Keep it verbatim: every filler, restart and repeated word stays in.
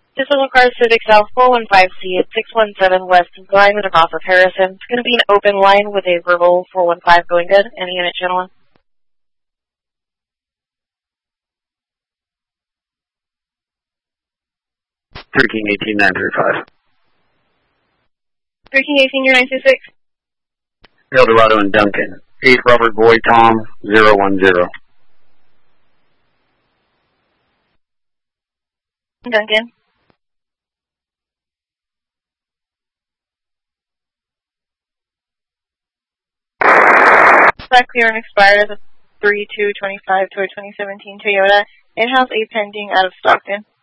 This is a car Civic South four one five C at six one seven West Glyman off of Harrison. It's going to be an open line with a verbal four one five going good. Any unit, gentlemen? three King eighteen nine three five. three King eighteen, your nine two six. Eldorado and Duncan. eight Robert Boy Tom zero one zero. Duncan. Flat clear and expired as a three two twenty-five toward twenty seventeen Toyota. In-house A pending out of Stockton.